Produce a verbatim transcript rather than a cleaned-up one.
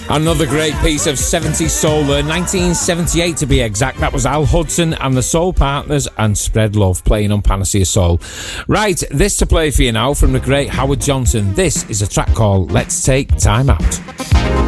Another great piece of seventies soul there, nineteen seventy-eight to be exact. That was Al Hudson and the Soul Partners and Spread Love playing on Panacea Soul. Right, this to play for you now from the great Howard Johnson. This is a track called Let's Take Time Out.